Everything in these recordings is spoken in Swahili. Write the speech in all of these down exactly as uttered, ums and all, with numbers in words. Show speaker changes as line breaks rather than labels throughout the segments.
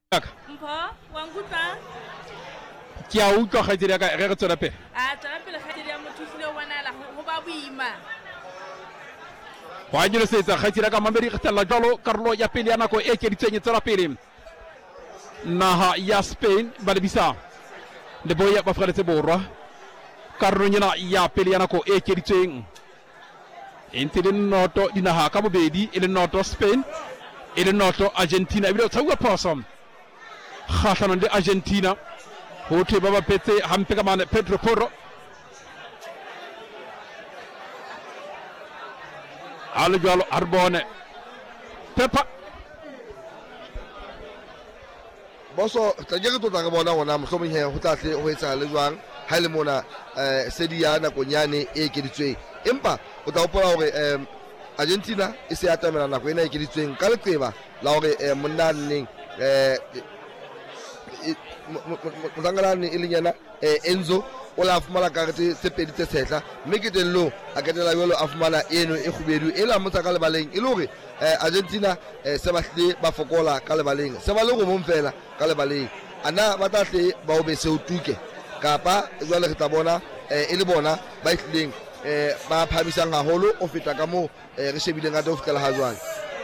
Mpho, wanguta.
Kia utlwa kgaitsedi ya ka re re tswela pele.
Ah, tswela pele kgaitsedi ya motho sile o bonala ho ba boima.
Wa nyolosetsa kgaitsedi ya ka Mamedi Kgetella jwalo karolo ya pele ya nako e ekeditsweng e tswela pele. Naha ya Spain ba lebisa Leboya ba Afrika Borwa karolong ena ya pele ya nako e ekeditsweng e ntse le noto dinaha ka bobedi e le noto Spain e le noto Argentina ebile o tshauwa phoso kgahlanong le Argentina ho thwe ba bapetse hampe ka mane Pedro Porro a le jwalo Arbone Pepa
boso tla ke tota re bona gona mohlomong he ho tlatle ho etsa le jwang ha ile mona eh sedi ya nako nyane e ekeditsweng empa o tla hopola hore eh Argentina e se atamela nako ena e ekeditsweng ka leqeba la hore eh monaneng eh motangalane e leng yena Enzo o la fumana karete tse pedi tse setla mme ke tello a ketela yolo a fumana eno e khubedu e la motsa ka lebaleng e le hore Argentina se ba hle ba fokola ka lebaleng se ba le go momfela ka lebaleng ana ba tahle ba o be se o tuke kapa jwale re tla bona e le bona ba itleng ba phamisang haholo o feta ka mo re shebile ngata o fitela ha jwale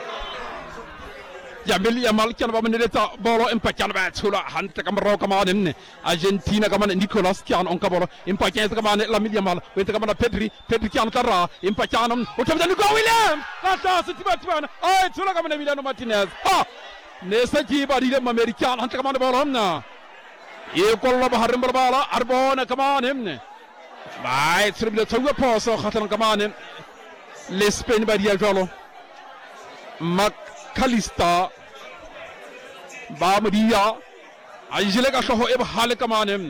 Yamil Yamal kana ba moneleta bolo empa kana ba tshula hantle ka morao ka mane Argentina ka mane Nicolas Kian on ka bolo empa kana ka mane Lamine Yamal o ka mane Pedri Pedri kana tara empa kana o thabela ni go William la ta se tiba tiba ai tshula ka mane Emiliano Martinez ha ne sa ji ba dile American hantle ka mane bolo na e kolla ba harim bala Arbona ka mane ne bai tsribile tsuwa poso khatan ka mane le Spain ba dia jolo mak Kalista ba Maria a jile ka hloho e bohale ka mane